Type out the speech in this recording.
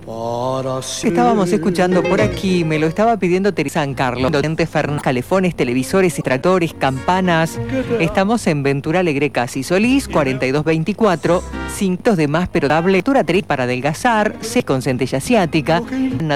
Estábamos escuchando por aquí, me lo estaba pidiendo Teresa San Carlos, calefones, televisores, extractores, campanas. Estamos en Ventura Alegre Casi Solís, 4224, cintos de más pero dable, para adelgazar, con centella asiática.